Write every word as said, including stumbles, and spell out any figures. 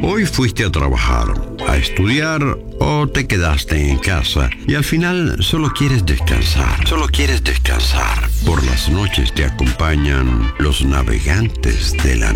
Hoy fuiste a trabajar, a estudiar o te quedaste en casa y al final solo quieres descansar. Solo quieres descansar. Por las noches te acompañan los navegantes de la